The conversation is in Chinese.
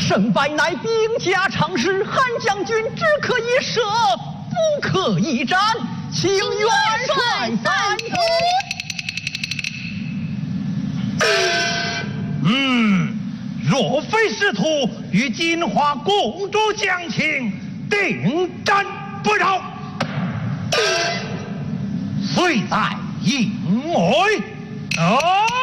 胜败乃兵家常事，韩将军只可以射，不可以战，请元帅三思。 若非师徒与金华公主将情，定战不饶。虽在营外，